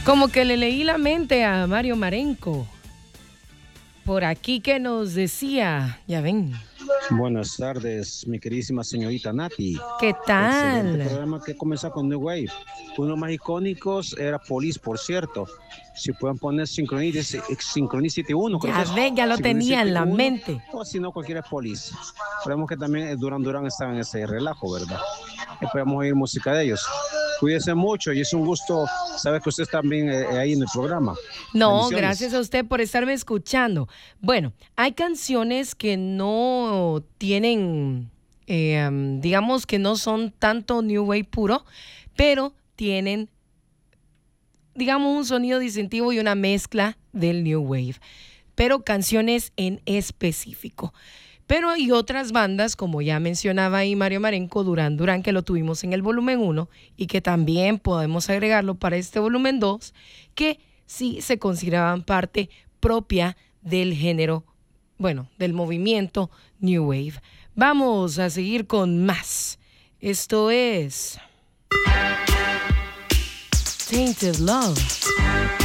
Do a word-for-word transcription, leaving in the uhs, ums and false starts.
Como que le leí la mente a Mario Marenco. Por aquí que nos decía, ya ven. Buenas tardes, mi queridísima señorita Nati. ¿Qué tal? Excelente programa que comienza con New Wave. Uno de los más icónicos era Police, por cierto. Si pueden poner Synchronicity, Synchronicity uno, creo Ya que es. ven, ya lo tenía en la uno, mente. O si no, cualquiera Police. Esperemos que también Duran Duran estaba en ese relajo, ¿verdad? Esperamos oír música de ellos. Cuídense mucho y es un gusto saber que usted también eh, ahí en el programa. No, gracias a usted por estarme escuchando. Bueno, hay canciones que no tienen, eh, digamos que no son tanto New Wave puro, pero tienen, digamos, un sonido distintivo y una mezcla del New Wave, pero canciones en específico. Pero hay otras bandas, como ya mencionaba ahí Mario Marenco, Duran Duran, que lo tuvimos en el volumen uno y que también podemos agregarlo para este volumen dos, que sí se consideraban parte propia del género, bueno, del movimiento New Wave. Vamos a seguir con más. Esto es Tainted Love.